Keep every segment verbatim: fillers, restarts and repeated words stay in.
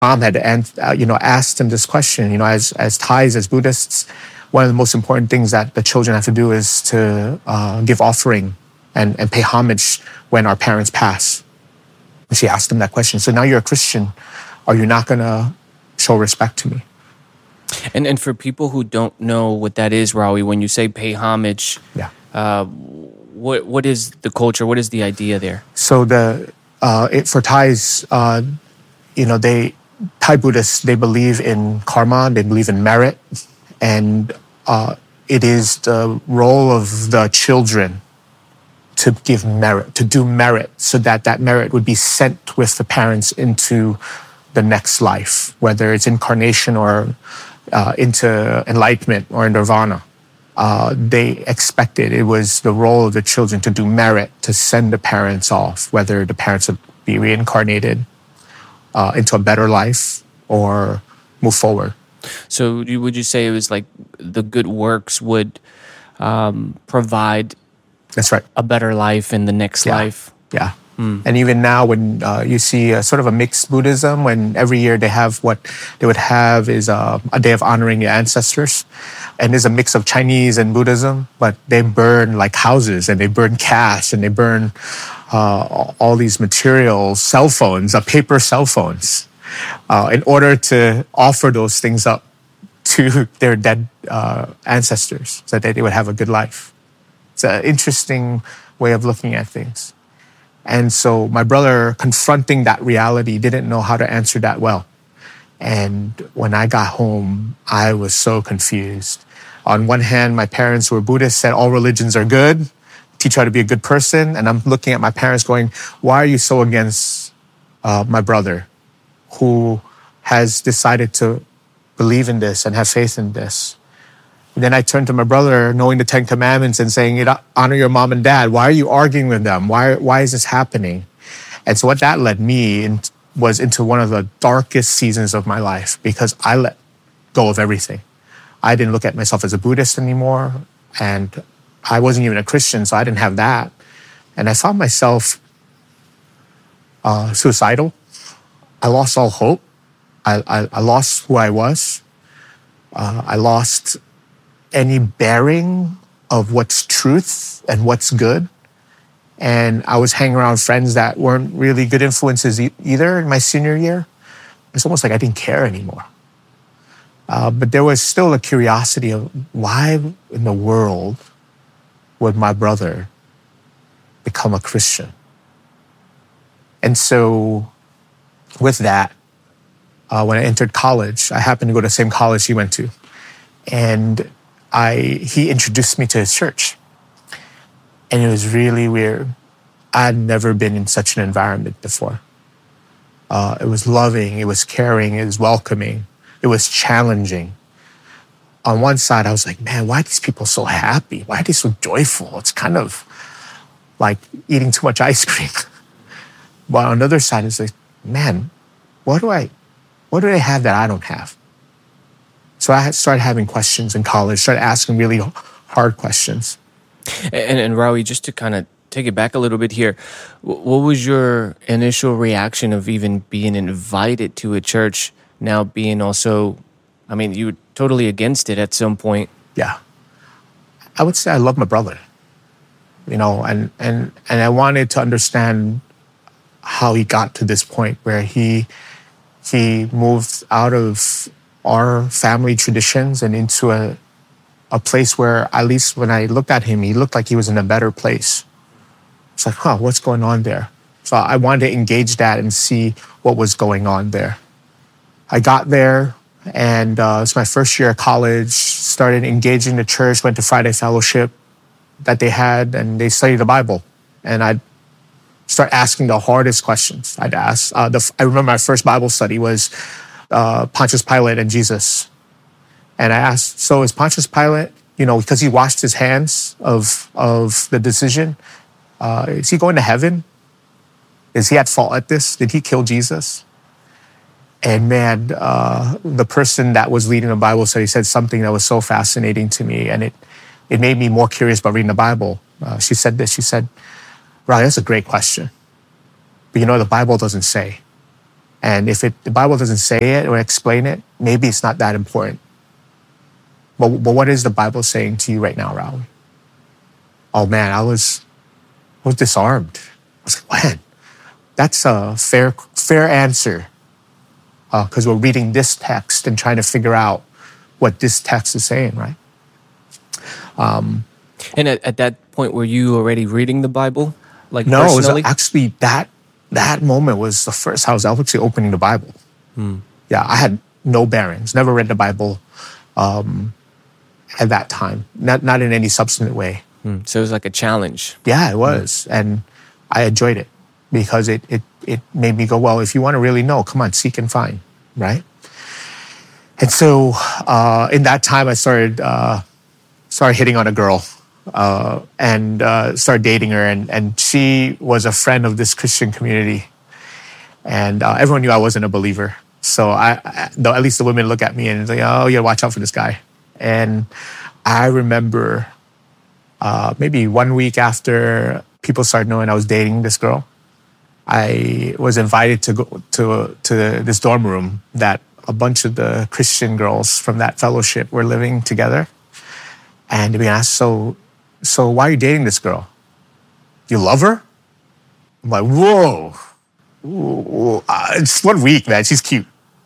mom had uh, you know asked him this question. You know, as as Thais, as Buddhists, one of the most important things that the children have to do is to uh, give offering and, and pay homage when our parents pass. And she asked him that question. So now you're a Christian. Are you not going to show respect to me? And and for people who don't know what that is, Rawi, when you say pay homage, yeah. uh, what what is the culture? What is the idea there? So the uh, it, for Thais, uh, you know, they Thai Buddhists, they believe in karma, they believe in merit, and uh, it is the role of the children to give merit, to do merit, so that that merit would be sent with the parents into the next life, whether it's incarnation or uh, into enlightenment or nirvana. Uh, they expected it was the role of the children to do merit, to send the parents off, whether the parents would be reincarnated uh, into a better life or move forward. So would you say it was like the good works would um, provide That's right. a better life in the next yeah. life? Yeah. Mm. And even now when uh, you see a, sort of a mixed Buddhism, when every year they have what they would have is uh, a day of honoring your ancestors. And there's a mix of Chinese and Buddhism, but they burn like houses and they burn cash and they burn uh, all these materials, cell phones, uh, paper cell phones, uh, in order to offer those things up to their dead uh, ancestors so that they would have a good life. It's an interesting way of looking at things. And so my brother, confronting that reality, didn't know how to answer that well. And when I got home, I was so confused. On one hand, my parents who were Buddhists said all religions are good, teach you how to be a good person. And I'm looking at my parents going, why are you so against uh, my brother who has decided to believe in this and have faith in this? And then I turned to my brother, knowing the Ten Commandments and saying, honor your mom and dad. Why are you arguing with them? Why, why is this happening? And so what that led me in, was into one of the darkest seasons of my life, because I let go of everything. I didn't look at myself as a Buddhist anymore, and I wasn't even a Christian, so I didn't have that. And I found myself uh, suicidal. I lost all hope. I, I, I lost who I was. Uh, I lost any bearing of what's truth and what's good. And I was hanging around friends that weren't really good influences e- either in my senior year. It's almost like I didn't care anymore. Uh, but there was still a curiosity of why in the world would my brother become a Christian? And so with that, uh, when I entered college, I happened to go to the same college he went to. And I he introduced me to his church. And it was really weird. I'd never been in such an environment before. Uh, it was loving, it was caring, it was welcoming, it was challenging. On one side, I was like, man, why are these people so happy? Why are they so joyful? It's kind of like eating too much ice cream. But on the other side, it's like, man, what do I, what do they have that I don't have? So I started having questions in college, started asking really hard questions. And, and Rawi, just to kind of take it back a little bit here, what was your initial reaction of even being invited to a church, now being also, I mean, you were totally against it at some point? Yeah. I would say I love my brother, you know, and, and, and I wanted to understand how he got to this point where he, he moved out of our family traditions and into a a place where, at least when I looked at him, he looked like he was in a better place. It's like, huh, what's going on there? So I wanted to engage that and see what was going on there. I got there, and uh, it's my first year of college, started engaging the church, went to Friday Fellowship that they had, and they studied the Bible. And I'd start asking the hardest questions. I'd ask, uh, the, I remember my first Bible study was uh, Pontius Pilate and Jesus. And I asked, so is Pontius Pilate, you know, because he washed his hands of, of the decision, uh, is he going to heaven? Is he at fault at this? Did he kill Jesus? And man, uh, the person that was leading the Bible study said something that was so fascinating to me, and it, it made me more curious about reading the Bible. Uh, she said this, she said, Riley, that's a great question. But you know, the Bible doesn't say. And if it, the Bible doesn't say it or explain it, maybe it's not that important. But, but what is the Bible saying to you right now, Raul? Oh man, I was, I was disarmed. I was like, man, that's a fair, fair answer. Because uh, we're reading this text and trying to figure out what this text is saying, right? Um, and at, at that point, were you already reading the Bible? Like no, it was personally? actually that that moment was the first I was actually opening the Bible. Hmm. Yeah, I had no bearings, never read the Bible um, at that time, not not in any substantive way. Hmm. So it was like a challenge. Yeah, it was, hmm. and I enjoyed it because it it it made me go, well, if you want to really know, come on, seek and find, right? And so uh, in that time, I started uh, started hitting on a girl. Uh, and uh, started dating her, and, and she was a friend of this Christian community, and uh, everyone knew I wasn't a believer. So I, I though at least the women look at me and say, "Oh, you gotta watch out for this guy." And I remember uh, maybe one week after people started knowing I was dating this girl, I was invited to go to to this dorm room that a bunch of the Christian girls from that fellowship were living together, and to be asked, so. So why are you dating this girl? You love her? I'm like, whoa. Ooh, uh, it's one week, man. She's cute.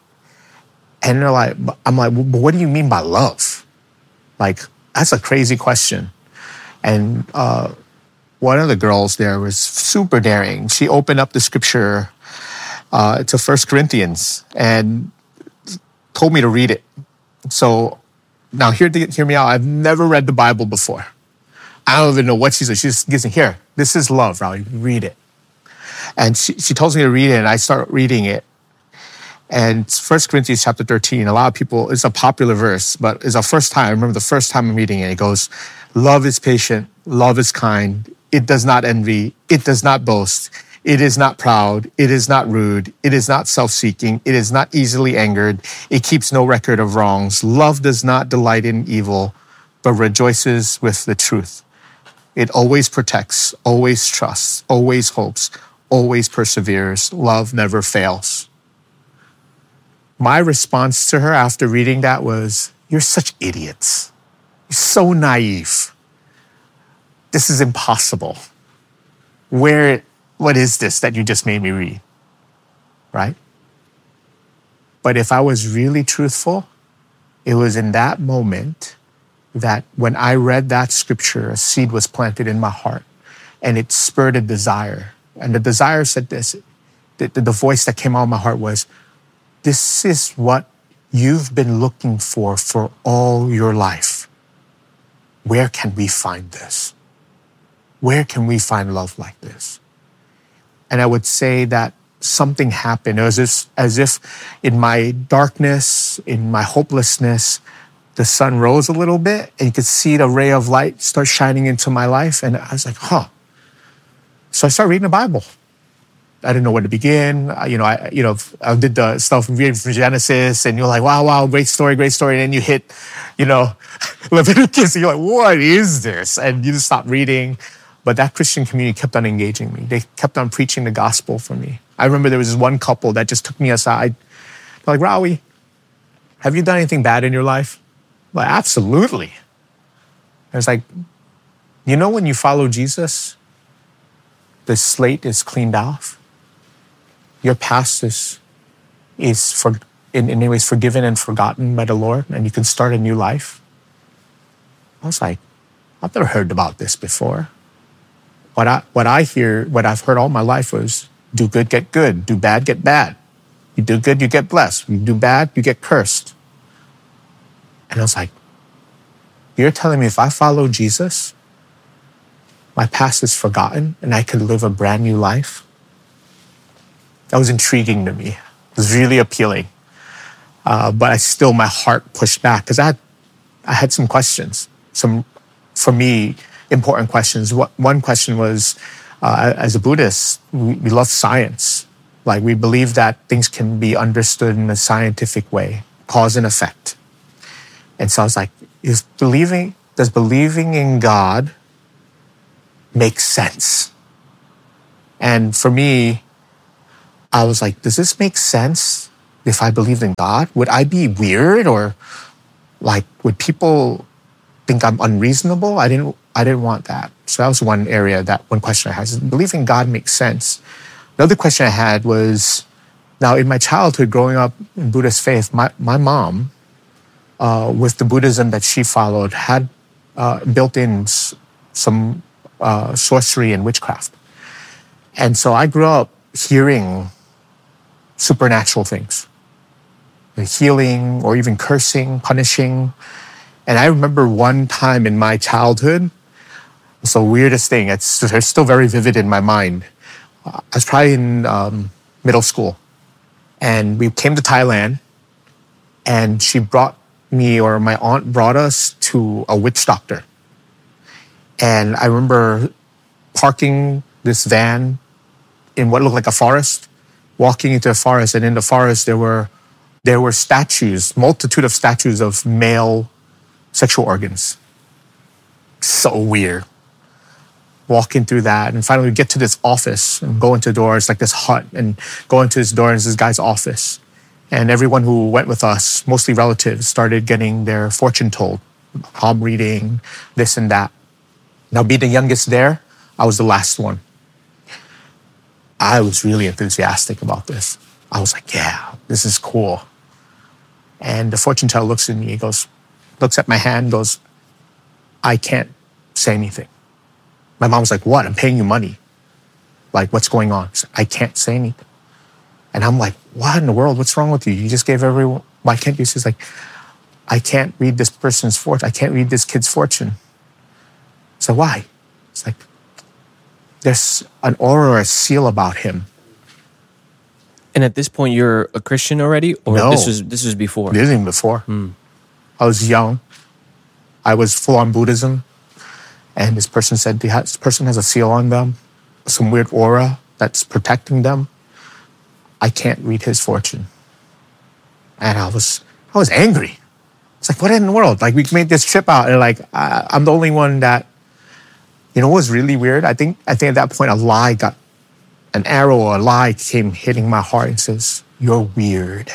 And they're like, I'm like, but what do you mean by love? Like, that's a crazy question. And uh, one of the girls there was super daring. She opened up the scripture uh, to First Corinthians and told me to read it. So now hear, hear me out. I've never read the Bible before. I don't even know what she said. She just gives me, here, this is love, Raul, read it. And she, she tells me to read it, and I start reading it. And First Corinthians chapter thirteen, a lot of people, it's a popular verse, but it's the first time, I remember the first time I'm reading it, it goes, love is patient, love is kind, it does not envy, it does not boast, it is not proud, it is not rude, it is not self-seeking, it is not easily angered, it keeps no record of wrongs. Love does not delight in evil, but rejoices with the truth. It always protects, always trusts, always hopes, always perseveres. Love never fails. My response to her after reading that was, you're such idiots. You're so naive. This is impossible. Where, what is this that you just made me read? Right? But if I was really truthful, it was in that moment that when I read that scripture, a seed was planted in my heart and it spurred a desire. And the desire said this, the, the voice that came out of my heart was, this is what you've been looking for for all your life. Where can we find this? Where can we find love like this? And I would say that something happened. It was as, as if in my darkness, in my hopelessness, the sun rose a little bit and you could see the ray of light start shining into my life. And I was like, huh. So I started reading the Bible. I didn't know where to begin. I, you know, I, you know, I did the stuff reading from Genesis and you're like, wow, wow, great story, great story. And then you hit, you know, Leviticus and you're like, what is this? And you just stop reading. But that Christian community kept on engaging me. They kept on preaching the gospel for me. I remember there was this one couple that just took me aside. They're like, Raul, have you done anything bad in your life? Well, absolutely. I was like, you know, when you follow Jesus, the slate is cleaned off. Your past is, is for, in, in many ways forgiven and forgotten by the Lord, and you can start a new life. I was like, I've never heard about this before. What I, what I hear, what I've heard all my life was, do good, get good. Do bad, get bad. You do good, you get blessed. You do bad, you get cursed. And I was like, you're telling me if I follow Jesus, my past is forgotten and I could live a brand new life? That was intriguing to me. It was really appealing. Uh, but I still, my heart pushed back because I had, I had some questions, some, for me, important questions. What, one question was, uh, as a Buddhist, we, we love science. Like we believe that things can be understood in a scientific way, cause and effect. And so I was like, is believing, does believing in God make sense? And for me, I was like, does this make sense if I believed in God? Would I be weird, or like, would people think I'm unreasonable? I didn't I didn't want that. So that was one area, that one question I had. Is believing God makes sense. Another question I had was, now in my childhood growing up in Buddhist faith, my, my mom, uh, with the Buddhism that she followed, had uh, built in s- some uh, sorcery and witchcraft. And so I grew up hearing supernatural things, like healing or even cursing, punishing. And I remember one time in my childhood, it's the weirdest thing. It's, it's still very vivid in my mind. I was probably in um, middle school, and we came to Thailand, and she brought me, or my aunt brought us to a witch doctor. And I remember parking this van in what looked like a forest, walking into a forest, and in the forest there were there were statues, multitude of statues of male sexual organs. So weird. Walking through that, and finally we get to this office and go into the door. It's like this hut, and go into this door, and it's this guy's office. And everyone who went with us, mostly relatives, started getting their fortune told, palm reading, this and that. Now, being the youngest there, I was the last one. I was really enthusiastic about this. I was like, yeah, this is cool. And the fortune teller looks at me, he goes, looks at my hand, goes, I can't say anything. My mom was like, what? I'm paying you money. Like, what's going on? She's like, I can't say anything. And I'm like, what in the world? What's wrong with you? You just gave everyone, why can't you? She's like, I can't read this person's fortune. I can't read this kid's fortune. So why? It's like, there's an aura or a seal about him. And at this point, you're a Christian already? Or No. this was this was before? This isn't before. I was young. I was full on Buddhism. And this person said, this person has a seal on them, some weird aura that's protecting them. I can't read his fortune. And I was, I was angry. It's like, what in the world? Like, we made this trip out, and like, I, I'm the only one that, you know, what was really weird? I think, I think at that point, a lie got, an arrow or a lie came hitting my heart and says, you're weird.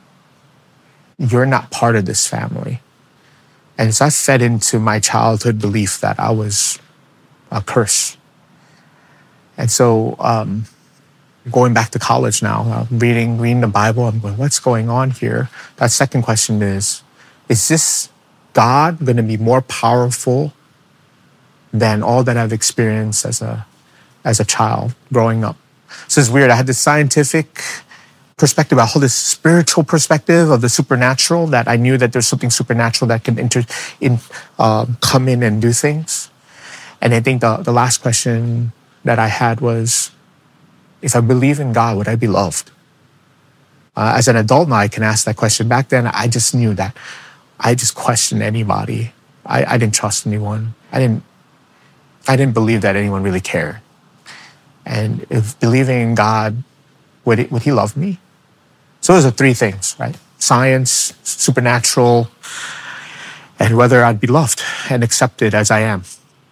You're not part of this family. And so I fed into my childhood belief that I was a curse. And so um, going back to college now, uh, reading, reading the Bible, I'm going, what's going on here? That second question is, is this God going to be more powerful than all that I've experienced as a, as a child growing up? So it's weird. I had this scientific perspective, a whole this spiritual perspective of the supernatural, that I knew that there's something supernatural that can enter in, uh, come in and do things. And I think the, the last question that I had was, if I believe in God, would I be loved? Uh, as an adult now, I can ask that question. Back then, I just knew that I just questioned anybody. I, I didn't trust anyone. I didn't, I didn't believe that anyone really cared. And if believing in God, would, it, would he love me? So those are three things, right? Science, supernatural, and whether I'd be loved and accepted as I am.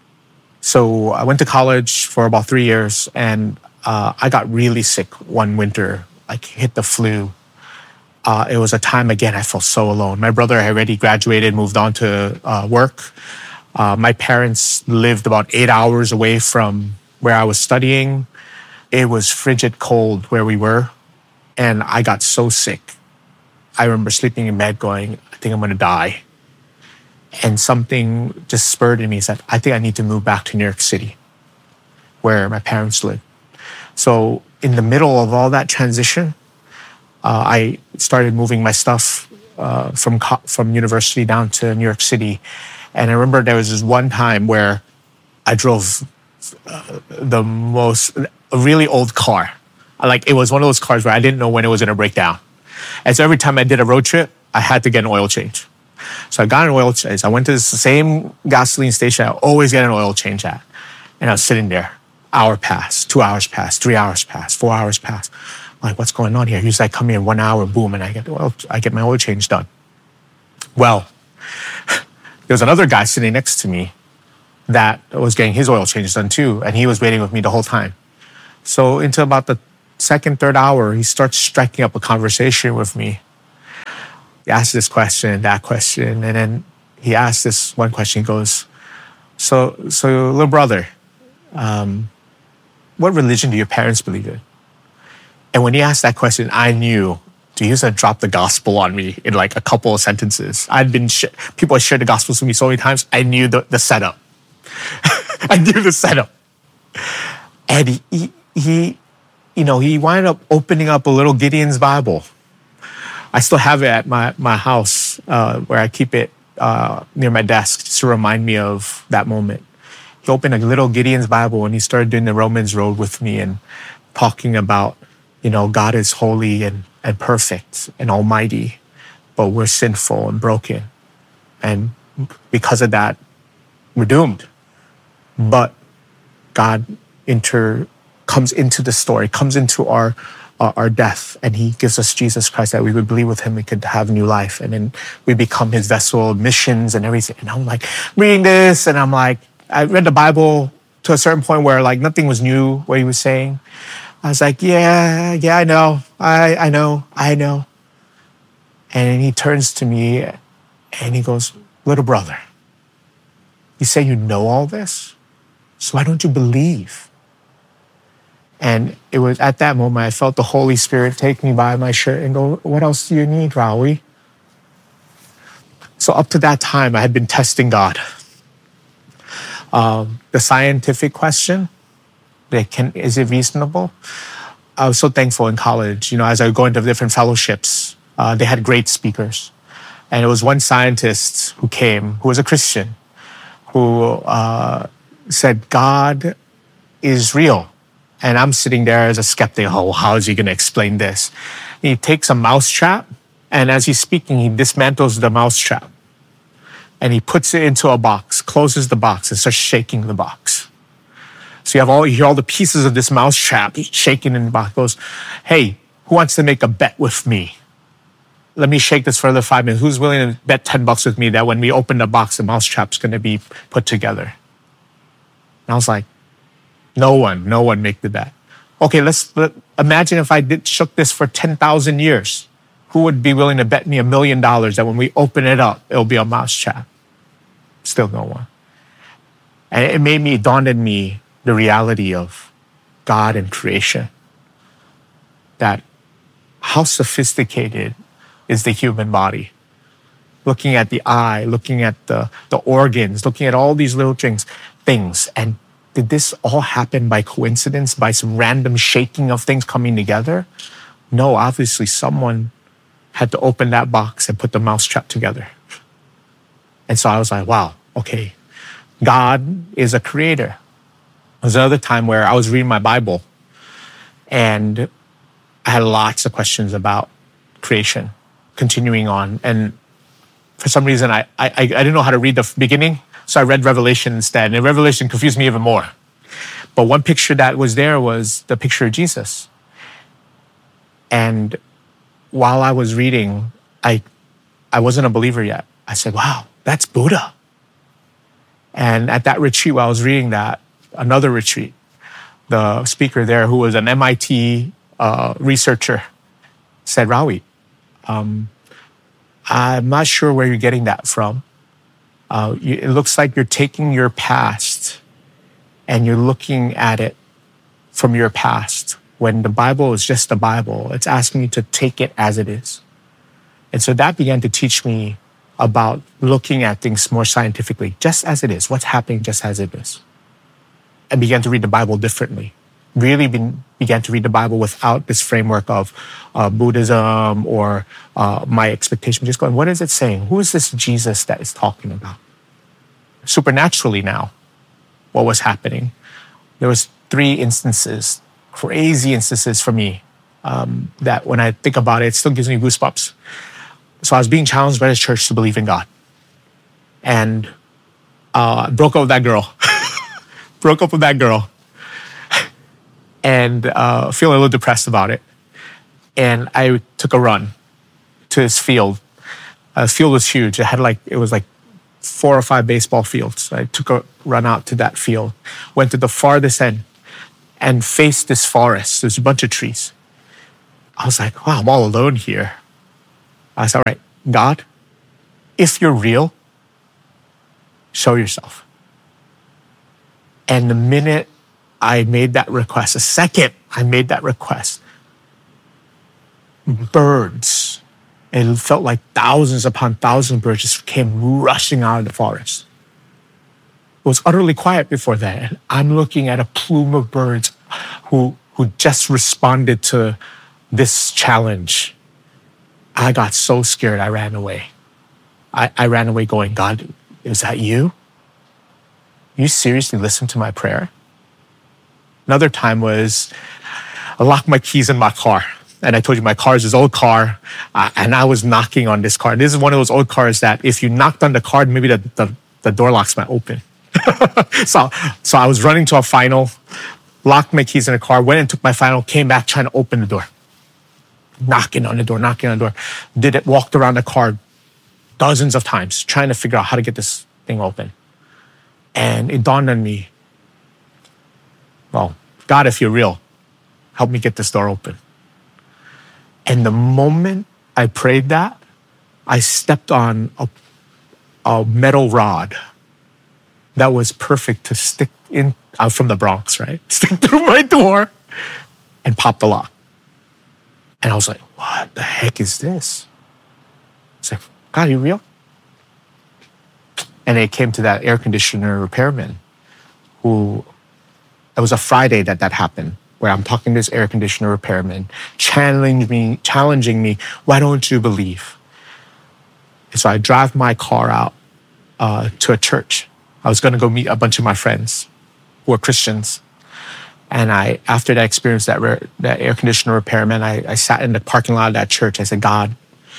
So I went to college for about three years, and uh, I got really sick one winter, like hit the flu. Uh, it was a time, again, I felt so alone. My brother had already graduated, moved on to uh, work. Uh, my parents lived about eight hours away from where I was studying. It was frigid cold where we were. And I got so sick. I remember sleeping in bed going, I think I'm going to die. And something just spurred in me, said, I think I need to move back to New York City, where my parents live. So in the middle of all that transition, uh, I started moving my stuff uh, from co- from university down to New York City. And I remember there was this one time where I drove uh, the most, a really old car. Like, it was one of those cars where I didn't know when it was going to break down. And so every time I did a road trip, I had to get an oil change. So I got an oil change. I went to the same gasoline station I always get an oil change at. And I was sitting there. Hour passed, two hours passed, three hours passed, four hours passed. I'm like, what's going on here? Usually I come here in one hour, boom, and I get the oil, I get my oil change done. Well, there was another guy sitting next to me that was getting his oil change done too, and he was waiting with me the whole time. So into about the second, third hour, he starts striking up a conversation with me. He asks this question, that question, and then he asks this one question. He goes, so, so little brother, um, what religion do your parents believe in? And when he asked that question, I knew, dude, he was gonna drop the gospel on me in like a couple of sentences. I'd been, sh- people had shared the gospel with me so many times, I knew the, the setup. I knew the setup. And he, he, he, you know, he wound up opening up a little Gideon's Bible. I still have it at my, my house uh, where I keep it uh, near my desk just to remind me of that moment. He opened a little Gideon's Bible and he started doing the Romans Road with me and talking about, you know, God is holy and, and perfect and almighty, but we're sinful and broken. And because of that, we're doomed. But God inter comes into the story, comes into our uh, our death, and he gives us Jesus Christ that we would believe with him, we could have new life. And then we become his vessel of missions and everything. And I'm like reading this, and I'm like, I read the Bible to a certain point where like nothing was new, what he was saying. I was like, yeah, yeah, I know. I, I know, I know. And then he turns to me and he goes, little brother, you say you know all this? So why don't you believe? And it was at that moment I felt the Holy Spirit take me by my shirt and go, what else do you need, Rawi? So up to that time, I had been testing God. Um, the scientific question, that can, is it reasonable? I was so thankful in college, you know, as I go into different fellowships, uh, they had great speakers. And it was one scientist who came, who was a Christian, who uh, said, God is real. And I'm sitting there as a skeptic, oh, how is he going to explain this? He takes a mousetrap, and as he's speaking, he dismantles the mousetrap. And he puts it into a box, closes the box, and starts shaking the box. So you have all, you hear all the pieces of this mousetrap shaking in the box. He goes, hey, who wants to make a bet with me? Let me shake this for another five minutes. Who's willing to bet ten bucks with me that when we open the box, the mousetrap's going to be put together? And I was like, no one, no one make the bet. Okay, let's let, imagine if I did shook this for ten thousand years. Who would be willing to bet me a million dollars that when we open it up, it'll be a mousetrap? Still no one. And it made me, it dawned on me the reality of God and creation. That how sophisticated is the human body. Looking at the eye, looking at the, the organs, looking at all these little things, things. And did this all happen by coincidence, by some random shaking of things coming together? No, obviously someone had to open that box and put the mousetrap together. And so I was like, wow, okay, God is a creator. There was another time where I was reading my Bible and I had lots of questions about creation, continuing on. And for some reason, I, I, I didn't know how to read the beginning, so I read Revelation instead. And Revelation confused me even more. But one picture that was there was the picture of Jesus. And while I was reading, I, I wasn't a believer yet. I said, wow, that's Buddha. And at that retreat, while I was reading that, another retreat, the speaker there, who was an M I T uh, researcher, said, Rawi, um, I'm not sure where you're getting that from. Uh, you, it looks like you're taking your past and you're looking at it from your past. When the Bible is just the Bible, it's asking you to take it as it is. And so that began to teach me about looking at things more scientifically, just as it is, what's happening just as it is. I began to read the Bible differently. Really been, began to read the Bible without this framework of uh, Buddhism or uh, my expectation. Just going, what is it saying? Who is this Jesus that is talking about? Supernaturally now, what was happening? There was three instances, crazy instances for me, um, that when I think about it, it still gives me goosebumps. So I was being challenged by the church to believe in God. And uh, broke up with that girl. broke up with that girl. And uh, feeling a little depressed about it. And I took a run to this field. Uh, the field was huge. It had like, it was like four or five baseball fields. I took a run out to that field, went to the farthest end. and faced this forest. There's a bunch of trees. I was like, wow, I'm all alone here. I said, all right, God, if you're real, show yourself. And the minute I made that request, the second I made that request, birds, it felt like thousands upon thousands of birds just came rushing out of the forest. It was utterly quiet before that. And I'm looking at a plume of birds who, who just responded to this challenge. I got so scared, I ran away. I, I ran away going, God, is that you? You seriously listened to my prayer? Another time was, I locked my keys in my car. And I told you my car is this old car. Uh, and I was knocking on this car. This is one of those old cars that if you knocked on the car, maybe the, the, the door locks might open. so, so I was running to a final, locked my keys in the car, went and took my final, came back trying to open the door. Knocking on the door, knocking on the door. Did it, walked around the car dozens of times, trying to figure out how to get this thing open. And it dawned on me, well, God, if you're real, help me get this door open. And the moment I prayed that, I stepped on a, a metal rod that was perfect to stick in, I'm from the Bronx, right? Stick through my door and pop the lock. And I was like, what the heck is this? It's like, God, are you real? And it came to that air conditioner repairman who, it was a Friday that that happened, where I'm talking to this air conditioner repairman, challenging me, challenging me, why don't you believe? And so I drive my car out uh, to a church. I was going to go meet a bunch of my friends who are Christians. And I, after that experience, that, re- that air conditioner repairman, I, I sat in the parking lot of that church. I said, God,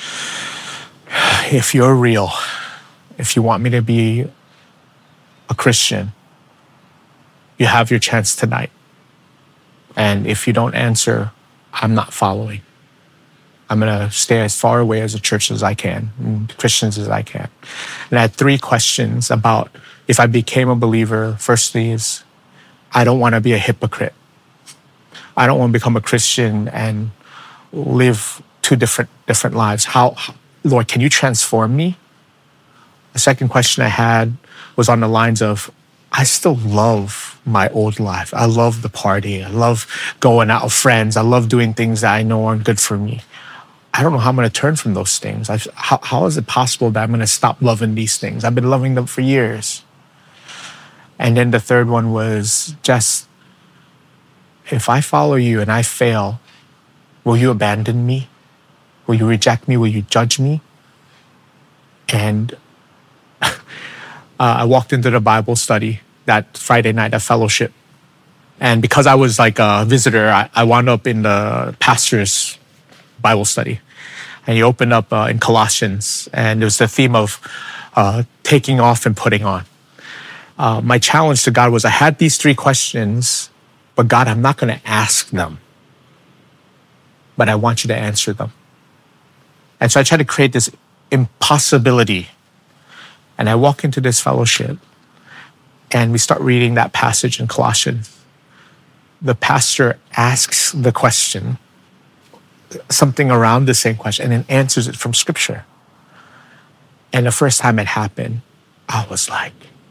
if you're real, if you want me to be a Christian, you have your chance tonight. And if you don't answer, I'm not following. I'm going to stay as far away as the church as I can, and Christians as I can. And I had three questions about if I became a believer. Firstly is, I don't want to be a hypocrite. I don't want to become a Christian and live two different different lives. How, Lord, can you transform me? The second question I had was on the lines of, I still love my old life. I love the party. I love going out with friends. I love doing things that I know aren't good for me. I don't know how I'm going to turn from those things. I, how, how is it possible that I'm going to stop loving these things? I've been loving them for years. And then the third one was just, if I follow you and I fail, will you abandon me? Will you reject me? Will you judge me? And uh, I walked into the Bible study that Friday night at fellowship. And because I was like a visitor, I, I wound up in the pastor's Bible study. And he opened up uh, in Colossians, and it was the theme of uh, taking off and putting on. Uh, my challenge to God was I had these three questions, but God, I'm not going to ask them, but I want you to answer them. And so I tried to create this impossibility. And I walk into this fellowship, and we start reading that passage in Colossians. The pastor asks the question, something around the same question, and then answers it from Scripture. And the first time it happened, I was like,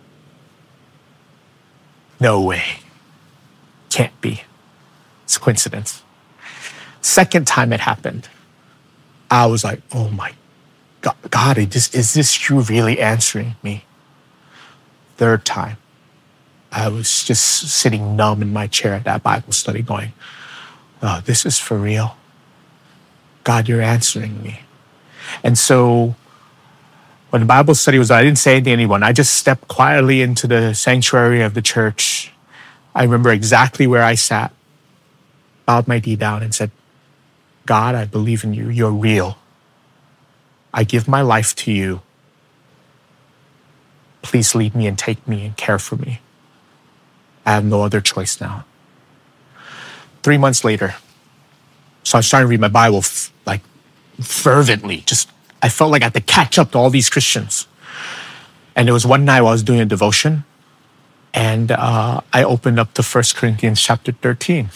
no way. Can't be. It's a coincidence. Second time it happened, I was like, oh my God, God, is this, is this you really answering me? Third time, I was just sitting numb in my chair at that Bible study going, oh, this is for real. God, you're answering me. And so when the Bible study was, I didn't say anything to anyone. I just stepped quietly into the sanctuary of the church. I remember exactly where I sat, bowed my knee down and said, God, I believe in you. You're real. I give my life to you. Please lead me and take me and care for me. I have no other choice now. Three months later, so I was trying to read my Bible f- like fervently. Just, I felt like I had to catch up to all these Christians. And there was one night I was doing a devotion, And uh, I opened up to First Corinthians chapter thirteen.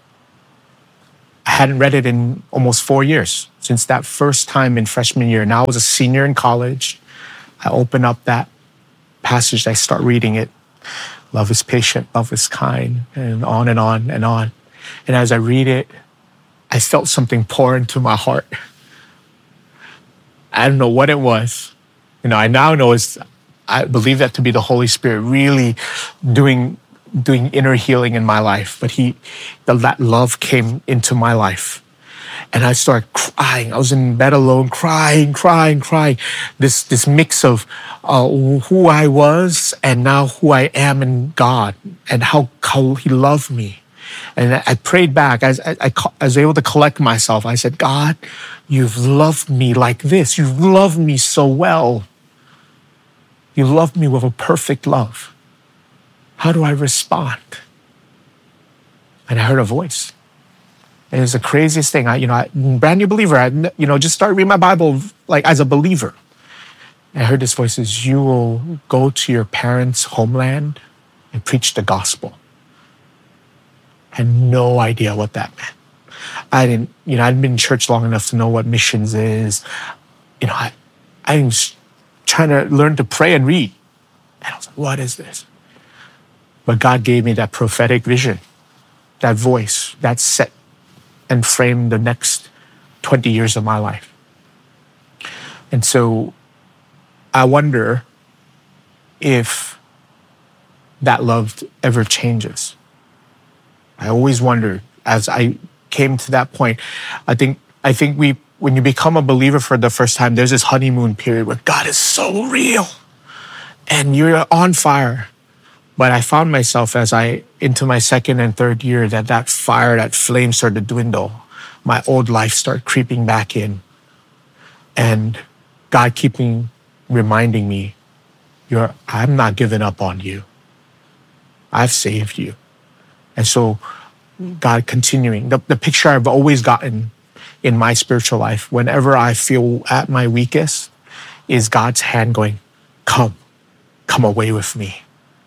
I hadn't read it in almost four years, since that first time in freshman year. Now I was a senior in college. I open up that passage, I start reading it. Love is patient, love is kind, and on and on and on. And as I read it, I felt something pour into my heart. I don't know what it was. You know, I now know it's, I believe that to be the Holy Spirit really doing doing inner healing in my life. But he, the, that love came into my life. And I started crying. I was in bed alone, crying, crying, crying. This this mix of uh, who I was and now who I am in God, and how, how He loved me. And I, I prayed back. I, I, I, I was able to collect myself. I said, God, you've loved me like this. You've loved me so well. You loved me with a perfect love. How do I respond? And I heard a voice. And it was the craziest thing. I, you know, I, brand new believer. I, you know, just started reading my Bible like as a believer. And I heard this voice says, "You will go to your parents' homeland and preach the gospel." I had no idea what that meant. I didn't, you know, I hadn't been in church long enough to know what missions is. You know, I, I was trying to learn to pray and read. And I was like, what is this? But God gave me that prophetic vision, that voice, that set and framed the next twenty years of my life. And so I wonder if that love ever changes. I always wondered as I came to that point. I think I think we when you become a believer for the first time, there's this honeymoon period where God is so real and you're on fire. But I found myself as I, into my second and third year, that that fire, that flame started to dwindle. My old life started creeping back in. And God keeping reminding me, You're, I'm not giving up on you. I've saved you. And so God continuing, the, the picture I've always gotten in my spiritual life, whenever I feel at my weakest, is God's hand going, come, come away with me.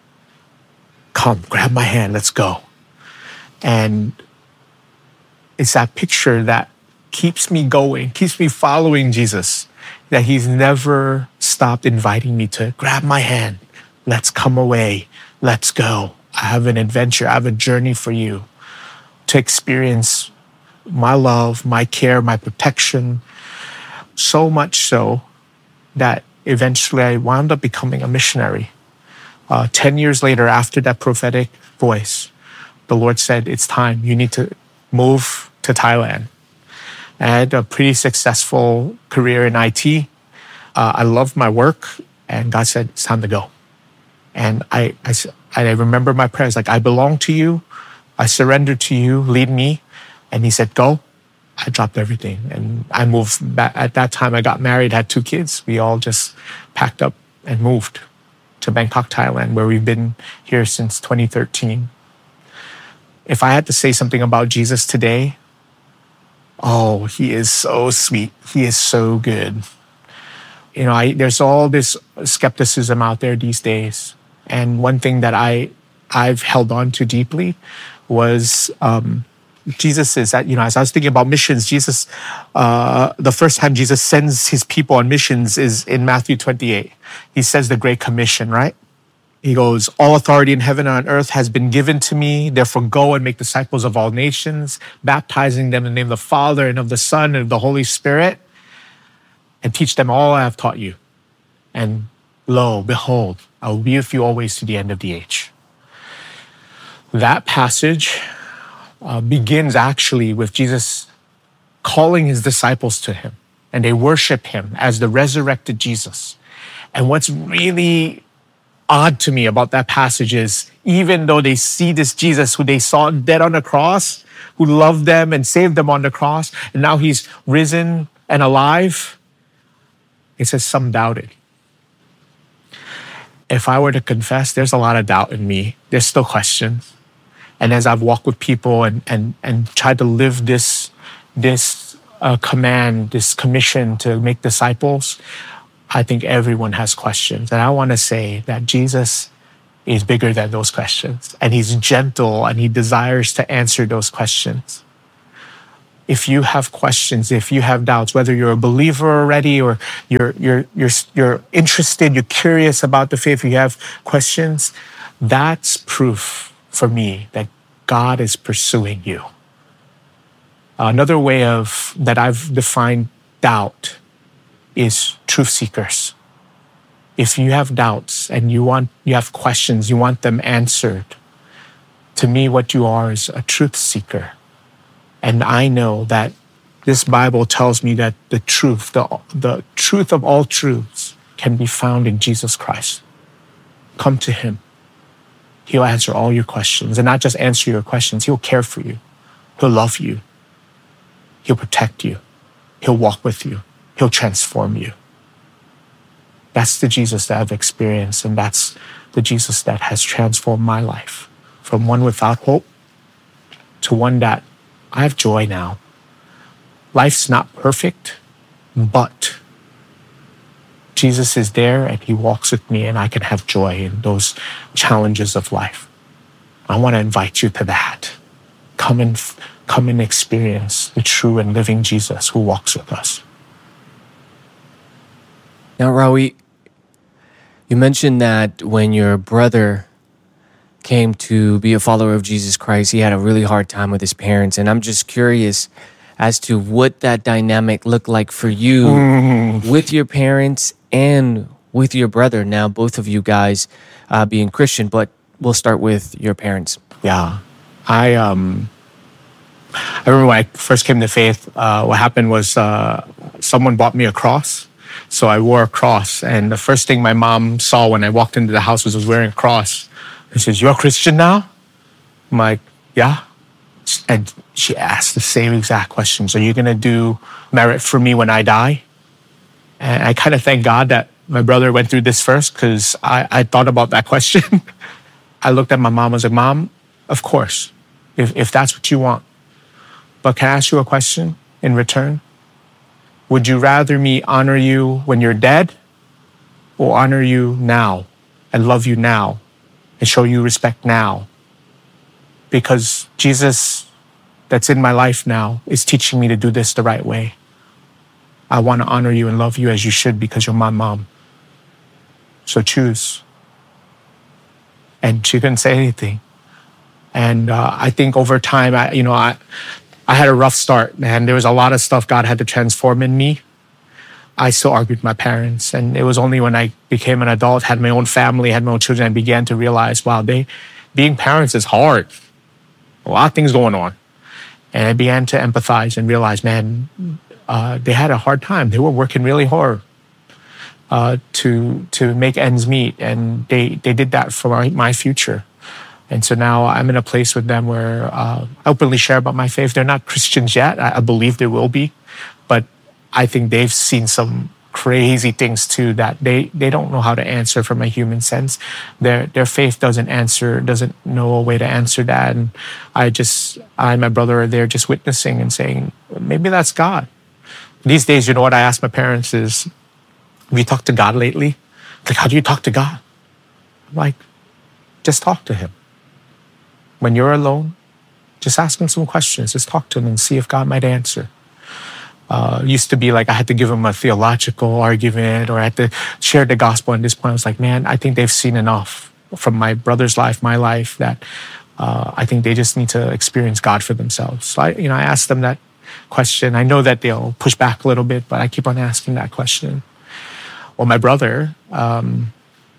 Come, grab my hand, let's go. And it's that picture that keeps me going, keeps me following Jesus, that He's never stopped inviting me to grab my hand. Let's come away. Let's go. I have an adventure. I have a journey for you to experience my love, my care, my protection. So much so that eventually I wound up becoming a missionary. Uh, Ten years later, after that prophetic voice, the Lord said, it's time. You need to move to Thailand. I had a pretty successful career in I T. Uh, I loved my work, and God said, it's time to go. And I, I, I remember my prayers, like, I belong to you. I surrender to you. Lead me. And He said, go. I dropped everything. And I moved back. At that time, I got married, had two kids. We all just packed up and moved to Bangkok, Thailand, where we've been here since twenty thirteen. If I had to say something about Jesus today, oh, He is so sweet. He is so good. You know, I, there's all this skepticism out there these days. And one thing that I, I've held on to deeply was um, Jesus is that, you know, as I was thinking about missions, Jesus, uh, the first time Jesus sends His people on missions is in Matthew twenty-eight. He says the Great Commission, right? He goes, all authority in heaven and on earth has been given to me. Therefore, go and make disciples of all nations, baptizing them in the name of the Father and of the Son and of the Holy Spirit, and teach them all I have taught you. And lo, behold, I will be with you always to the end of the age. That passage uh, begins actually with Jesus calling His disciples to Him, and they worship Him as the resurrected Jesus. And what's really odd to me about that passage is, even though they see this Jesus who they saw dead on the cross, who loved them and saved them on the cross, and now He's risen and alive, it says some doubted. If I were to confess, there's a lot of doubt in me. There's still questions. And as I've walked with people and and and tried to live this, this uh, command, this commission to make disciples, I think everyone has questions. And I want to say that Jesus is bigger than those questions. And he's gentle and he desires to answer those questions. If you have questions, if you have doubts, whether you're a believer already or you're, you're, you're, you're interested, you're curious about the faith, you have questions, that's proof for me that God is pursuing you. Another way of that I've defined doubt is truth seekers. If you have doubts and you want, you have questions, you want them answered, to me, what you are is a truth seeker. And I know that this Bible tells me that the truth, the, the truth of all truths can be found in Jesus Christ. Come to him. He'll answer all your questions, and not just answer your questions. He'll care for you. He'll love you. He'll protect you. He'll walk with you. He'll transform you. That's the Jesus that I've experienced, and that's the Jesus that has transformed my life from one without hope to one that I have joy now. Life's not perfect, but Jesus is there and he walks with me, and I can have joy in those challenges of life. I want to invite you to that. Come and, come and experience the true and living Jesus who walks with us. Now, Rawi, you mentioned that when your brother came to be a follower of Jesus Christ, he had a really hard time with his parents. And I'm just curious as to what that dynamic looked like for you mm. with your parents and with your brother. Now, both of you guys uh, being Christian, but we'll start with your parents. Yeah. I um, I remember when I first came to faith, uh, what happened was uh, someone bought me a cross. So I wore a cross. And the first thing my mom saw when I walked into the house was I was wearing a cross. And she says, "You're a Christian now?" I'm like, "Yeah." And she asked the same exact questions. "Are you going to do merit for me when I die?" And I kind of thank God that my brother went through this first, because I, I thought about that question. I looked at my mom and was like, "Mom, of course, if, if that's what you want. But can I ask you a question in return? Would you rather me honor you when you're dead, or honor you now and love you now and show you respect now? Because Jesus that's in my life now is teaching me to do this the right way. I want to honor you and love you as you should because you're my mom. So choose." And she couldn't say anything. And uh, I think over time, I, you know, I, I had a rough start, and there was a lot of stuff God had to transform in me. I still argued with my parents, and it was only when I became an adult, had my own family, had my own children, I began to realize, wow, they, being parents is hard. A lot of things going on. And I began to empathize and realize, man, uh, they had a hard time. They were working really hard uh, to to make ends meet, and they, they did that for my, my future. And so now I'm in a place with them where uh, I openly share about my faith. They're not Christians yet. I, I believe they will be. But I think they've seen some crazy things too that they, they don't know how to answer from a human sense. Their their faith doesn't answer, doesn't know a way to answer that. And I just, I and my brother are there just witnessing and saying, maybe that's God. These days, you know what I ask my parents is, have you talked to God lately? Like, how do you talk to God? I'm like, just talk to him. When you're alone, just ask him some questions. Just talk to him and see if God might answer. Uh, used to be like I had to give him a theological argument, or I had to share the gospel. At this point, I was like, man, I think they've seen enough from my brother's life, my life, that uh, I think they just need to experience God for themselves. So I, you know, I asked them that question. I know that they'll push back a little bit, but I keep on asking that question. Well, my brother, um,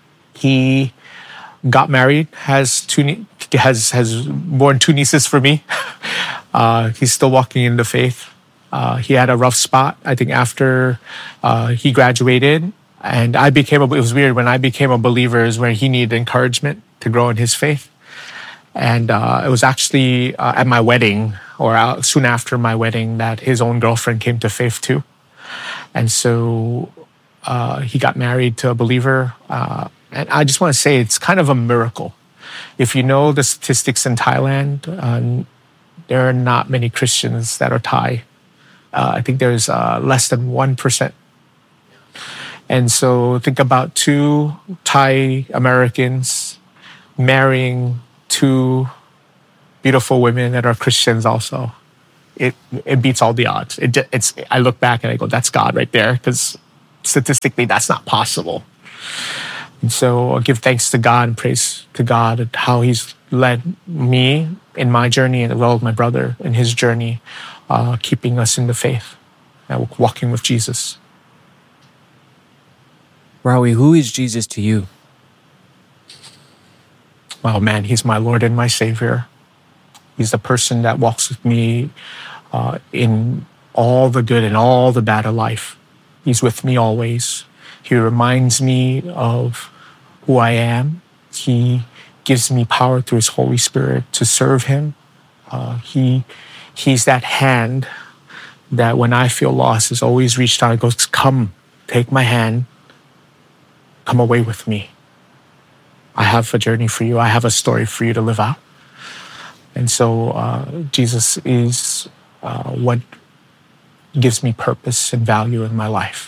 he got married, has two ne- has has born two nieces for me. Uh, he's still walking in the faith. Uh, he had a rough spot, I think, after uh, he graduated, and I became a. It was weird when I became a believer is where he needed encouragement to grow in his faith, and uh, it was actually uh, at my wedding or uh, soon after my wedding that his own girlfriend came to faith too, and so uh, he got married to a believer. Uh, And I just want to say it's kind of a miracle. If you know the statistics in Thailand, um, there are not many Christians that are Thai. Uh, I think there's uh, less than one percent. And so think about two Thai Americans marrying two beautiful women that are Christians also. It it beats all the odds. It it's I look back and I go, that's God right there, because statistically that's not possible. And so I give thanks to God and praise to God and how He's led me in my journey, and as well as my brother in his journey, uh, keeping us in the faith and walking with Jesus. Rawi, who is Jesus to you? Oh man, He's my Lord and my Savior. He's the person that walks with me uh, in all the good and all the bad of life. He's with me always. He reminds me of who I am. He gives me power through His Holy Spirit to serve Him. Uh, he, he's that hand that when I feel lost has always reached out and goes, come, take my hand, come away with me. I have a journey for you. I have a story for you to live out. And so uh, Jesus is uh, what gives me purpose and value in my life.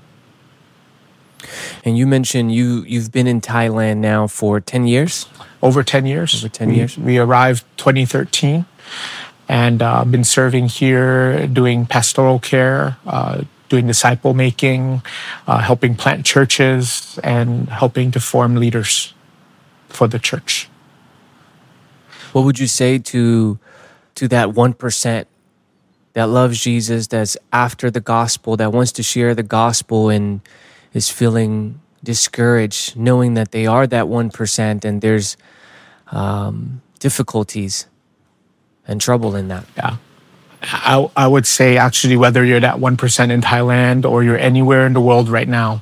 And you mentioned you, you've been in Thailand now for ten years? Over ten years. Over ten we, years. We arrived twenty thirteen and uh, been serving here, doing pastoral care, uh, doing disciple making, uh, helping plant churches, and helping to form leaders for the church. What would you say to to that one percent that loves Jesus, that's after the gospel, that wants to share the gospel and is feeling discouraged, knowing that they are that one percent and there's um, difficulties and trouble in that? Yeah. I, I would say actually whether you're that one percent in Thailand or you're anywhere in the world right now,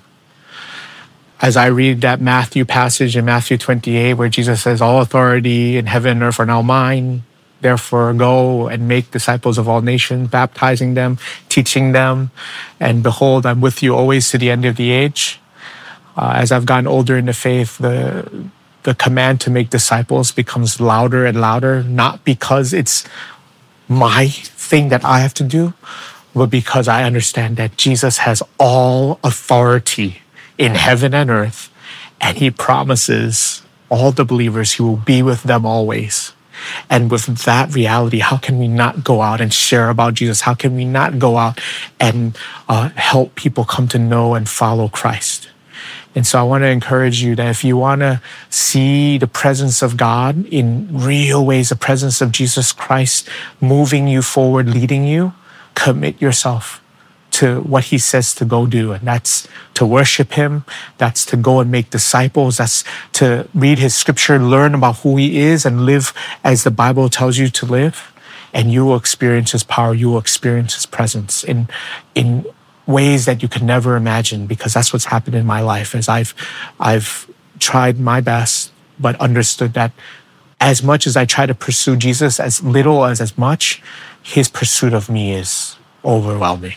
as I read that Matthew passage in Matthew twenty-eight where Jesus says, all authority in heaven and earth are now mine, therefore go and make disciples of all nations, baptizing them, teaching them, and behold, I'm with you always to the end of the age. Uh, as I've gotten older in the faith, the the command to make disciples becomes louder and louder, not because it's my thing that I have to do, but because I understand that Jesus has all authority in heaven and earth, and He promises all the believers He will be with them always. And with that reality, how can we not go out and share about Jesus? How can we not go out and uh, help people come to know and follow Christ? And so I want to encourage you that if you want to see the presence of God in real ways, the presence of Jesus Christ moving you forward, leading you, commit yourself to what He says to go do. And that's to worship Him. That's to go and make disciples. That's to read His scripture, learn about who He is, and live as the Bible tells you to live. And you will experience His power. You will experience His presence in, in ways that you could never imagine, because that's what's happened in my life as I've, I've tried my best, but understood that as much as I try to pursue Jesus, as little as as much, His pursuit of me is overwhelming.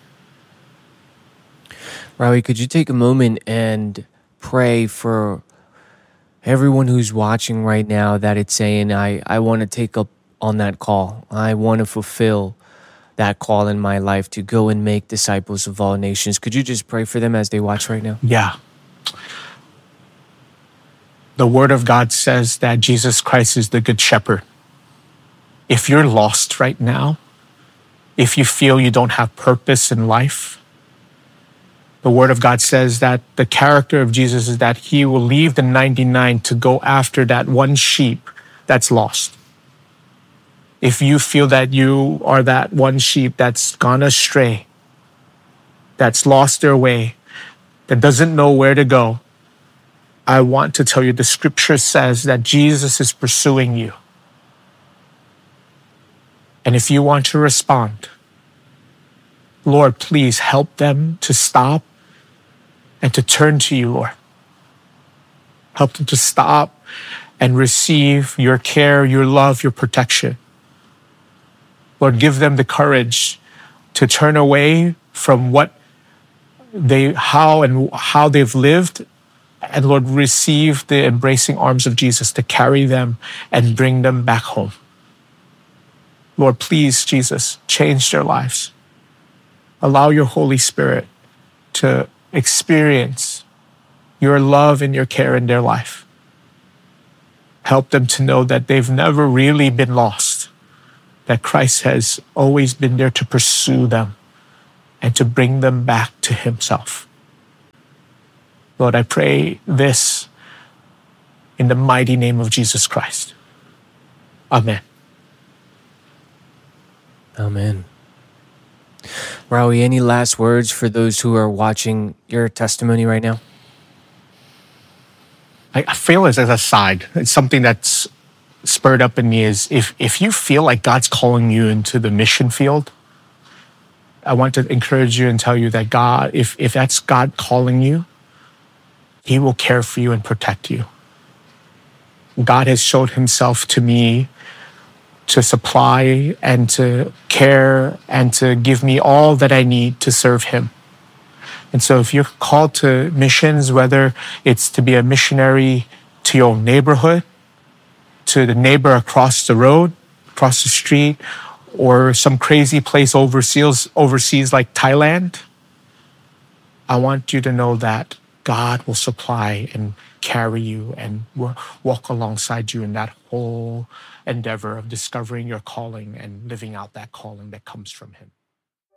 Rawi, could you take a moment and pray for everyone who's watching right now that it's saying, I, I want to take up on that call. I want to fulfill that call in my life to go and make disciples of all nations. Could you just pray for them as they watch right now? Yeah. The Word of God says that Jesus Christ is the Good Shepherd. If you're lost right now, if you feel you don't have purpose in life, the Word of God says that the character of Jesus is that He will leave the ninety-nine to go after that one sheep that's lost. If you feel that you are that one sheep that's gone astray, that's lost their way, that doesn't know where to go, I want to tell you the scripture says that Jesus is pursuing you. And if you want to respond, Lord, please help them to stop and to turn to you, Lord. Help them to stop and receive your care, your love, your protection. Lord, give them the courage to turn away from what they, how and how they've lived, and Lord, receive the embracing arms of Jesus to carry them and bring them back home. Lord, please, Jesus, change their lives. Allow your Holy Spirit to experience your love and your care in their life. Help them to know that they've never really been lost, that Christ has always been there to pursue them and to bring them back to himself. Lord, I pray this in the mighty name of Jesus Christ. Amen. Amen. Rawi, any last words for those who are watching your testimony right now? I I feel as an aside, it's something that's spurred up in me is if, if you feel like God's calling you into the mission field, I want to encourage you and tell you that God, if, if that's God calling you, he will care for you and protect you. God has showed himself to me to supply and to care and to give me all that I need to serve him. And so if you're called to missions, whether it's to be a missionary to your neighborhood, to the neighbor across the road, across the street, or some crazy place overseas, overseas like Thailand, I want you to know that God will supply and carry you and walk alongside you in that whole endeavor of discovering your calling and living out that calling that comes from him.